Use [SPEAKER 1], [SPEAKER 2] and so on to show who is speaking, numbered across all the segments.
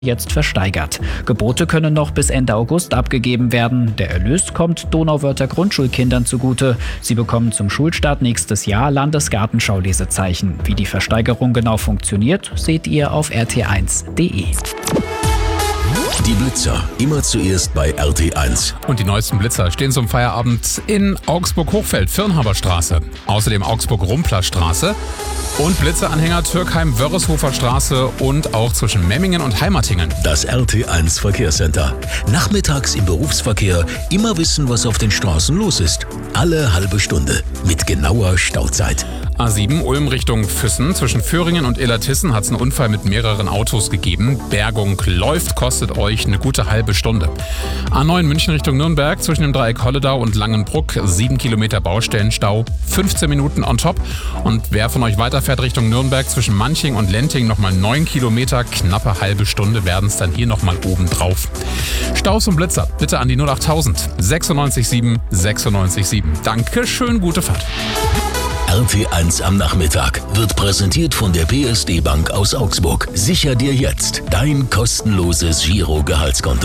[SPEAKER 1] jetzt versteigert. Gebote können noch bis Ende August abgegeben werden. Der Erlös kommt Donauwörther Grundschulkindern zugute. Sie bekommen zum Schulstart nächstes Jahr Landesgartenschau-Lesezeichen. Wie die Versteigerung genau funktioniert, seht ihr auf rt1.de.
[SPEAKER 2] Die Blitzer, immer zuerst bei RT1.
[SPEAKER 3] Und die neuesten Blitzer stehen zum Feierabend in Augsburg-Hochfeld, Firnhaberstraße. Außerdem Augsburg-Rumpler-Straße und Blitzeranhänger Türkheim-Wörreshofer Straße und auch zwischen Memmingen und Heimatingen.
[SPEAKER 2] Das RT1 Verkehrscenter. Nachmittags im Berufsverkehr immer wissen, was auf den Straßen los ist. Alle halbe Stunde mit genauer Stauzeit.
[SPEAKER 3] A7 Ulm Richtung Füssen. Zwischen Föhringen und Illertissen hat es einen Unfall mit mehreren Autos gegeben. Bergung läuft, kostet euch eine gute halbe Stunde. A9 München Richtung Nürnberg. Zwischen dem Dreieck Holledau und Langenbruck 7 Kilometer Baustellenstau, 15 Minuten on top. Und wer von euch weiterfährt Richtung Nürnberg zwischen Manching und Lenting nochmal 9 Kilometer, knappe halbe Stunde werden es dann hier nochmal oben drauf. Staus und Blitzer bitte an die 08000 967 967. Dankeschön, gute Fahrt.
[SPEAKER 2] RT1 am Nachmittag wird präsentiert von der PSD Bank aus Augsburg. Sicher dir jetzt dein kostenloses Giro-Gehaltskonto.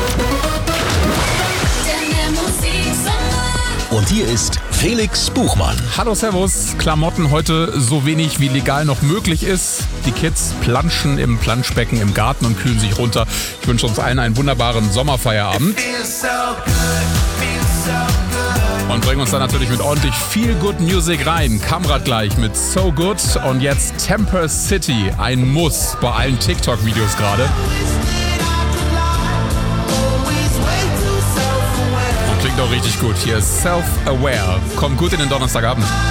[SPEAKER 2] Und hier ist Felix Buchmann.
[SPEAKER 3] Hallo, servus. Klamotten heute so wenig wie legal noch möglich ist. Die Kids planschen im Planschbecken im Garten und kühlen sich runter. Ich wünsche uns allen einen wunderbaren Sommerfeierabend. Und bringen uns dann natürlich mit ordentlich Feel Good Music rein. Kamrat gleich mit So Good und jetzt Temper City. Ein Muss bei allen TikTok-Videos gerade. Und klingt auch richtig gut. Hier ist Self-Aware. Kommt gut in den Donnerstagabend.